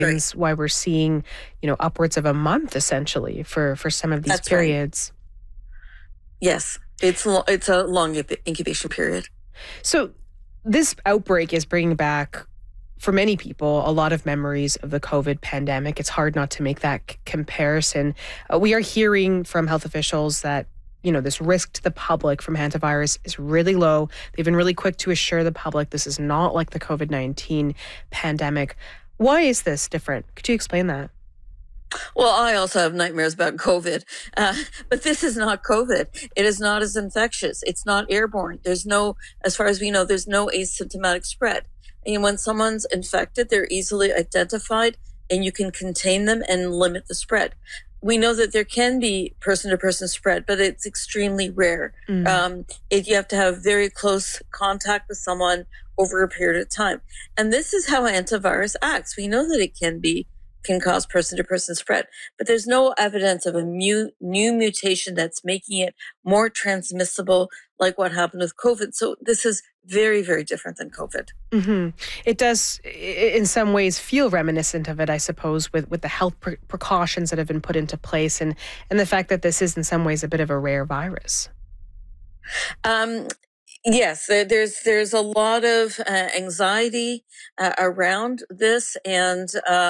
Right. why we're seeing, upwards of a month essentially for some of these That's right. periods. Yes, it's a long incubation period. So this outbreak is bringing back, for many people, a lot of memories of the COVID pandemic. It's hard not to make that comparison. We are hearing from health officials that, this risk to the public from hantavirus is really low. They've been really quick to assure the public this is not like the COVID-19 pandemic. Why is this different? Could you explain that? Well, I also have nightmares about COVID, but this is not COVID. It is not as infectious. It's not airborne. As far as we know, there's no asymptomatic spread. And when someone's infected, they're easily identified and you can contain them and limit the spread. We know that there can be person-to-person spread, but it's extremely rare. If you have to have very close contact with someone over a period of time. And this is how hantavirus acts. We know that it can cause person-to-person spread, but there's no evidence of a new mutation that's making it more transmissible like what happened with COVID. So this is very, very different than COVID. Mm-hmm. It does, in some ways, feel reminiscent of it, I suppose, with the health precautions that have been put into place and the fact that this is, in some ways, a bit of a rare virus. Yes, there's a lot of anxiety around this, and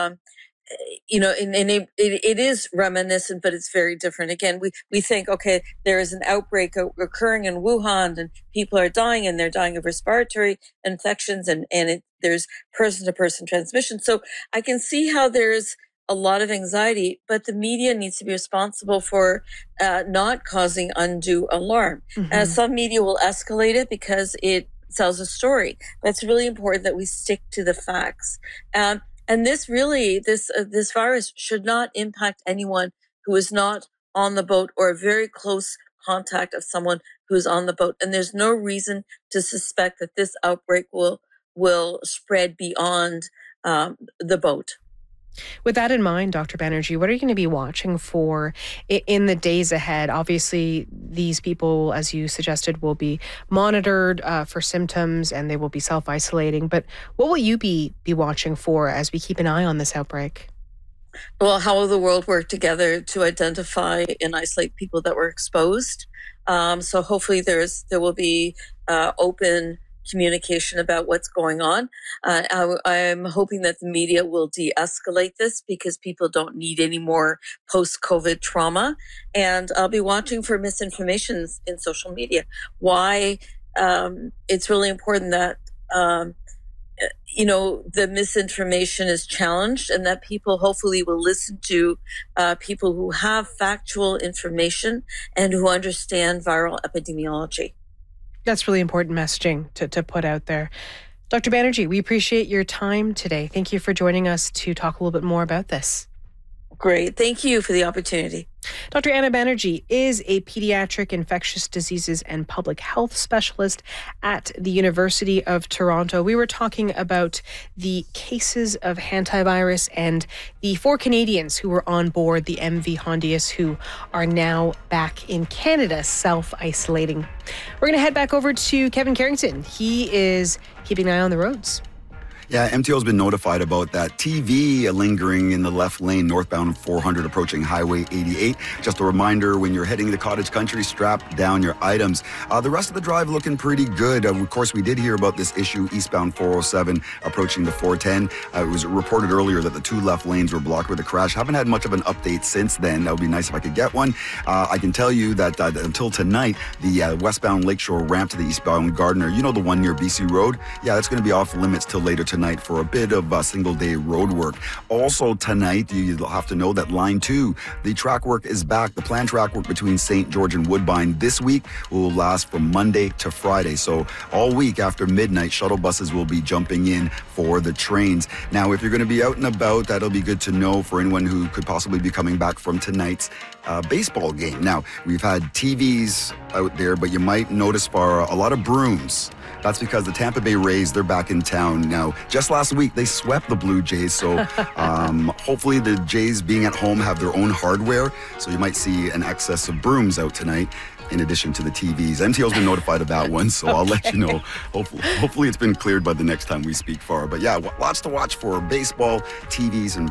it is reminiscent, but it's very different. Again, we think, okay, there is an outbreak occurring in Wuhan and people are dying and they're dying of respiratory infections and there's person-to-person transmission. So I can see how there's a lot of anxiety, but the media needs to be responsible for not causing undue alarm. Some media will escalate it because it sells a story. But it's really important that we stick to the facts. And this virus should not impact anyone who is not on the boat or a very close contact of someone who is on the boat. And there's no reason to suspect that this outbreak will spread beyond the boat. With that in mind, Dr. Banerjee, what are you going to be watching for in the days ahead? Obviously, these people, as you suggested, will be monitored for symptoms and they will be self-isolating. But what will you be watching for as we keep an eye on this outbreak? Well, how will the world work together to identify and isolate people that were exposed? So hopefully there will be open communication about what's going on. I'm hoping that the media will de-escalate this because people don't need any more post-COVID trauma. And I'll be watching for misinformation in social media. Why it's really important that the misinformation is challenged and that people hopefully will listen to people who have factual information and who understand viral epidemiology. That's really important messaging to put out there. Dr. Banerjee, we appreciate your time today. Thank you for joining us to talk a little bit more about this. Great. Thank you for the opportunity. Dr. Anna Banerjee is a pediatric infectious diseases and public health specialist at the University of Toronto. We were talking about the cases of hantavirus and the 4 Canadians who were on board the MV Hondius who are now back in Canada self-isolating. We're going to head back over to Kevin Carrington. He is keeping an eye on the roads. Yeah, MTO has been notified about that TV lingering in the left lane northbound 400 approaching Highway 88. Just a reminder, when you're heading to cottage country, strap down your items. The rest of the drive looking pretty good. Of course, we did hear about this issue eastbound 407 approaching the 410. It was reported earlier that the 2 left lanes were blocked with a crash. Haven't had much of an update since then. That would be nice if I could get one. I can tell you that until tonight, the westbound Lakeshore ramp to the eastbound Gardiner, the one near BC Road, yeah, that's going to be off limits till later tonight for a bit of single-day road work. Also tonight, you'll have to know that Line 2, the track work is back. The planned track work between St. George and Woodbine this week will last from Monday to Friday. So all week after midnight, shuttle buses will be jumping in for the trains. Now, if you're going to be out and about, that'll be good to know for anyone who could possibly be coming back from tonight's baseball game. Now, we've had TVs out there, but you might notice for a lot of brooms. That's because the Tampa Bay Rays, they're back in town. Now, just last week, they swept the Blue Jays, so hopefully the Jays being at home have their own hardware, so you might see an excess of brooms out tonight. in addition to the TVs. MTO's been notified of that one, so I'll let you know. Hopefully it's been cleared by the next time we speak, Farah. But yeah, lots to watch for baseball, TVs, and